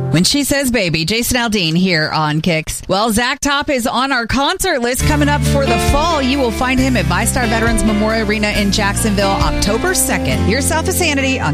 When She Says Baby, Jason Aldean here on Kicks. Well, Zach Top is on our concert list coming up for the fall. You will find him at VyStar Veterans Memorial Arena in Jacksonville, October 2nd. Here's South of Sanity on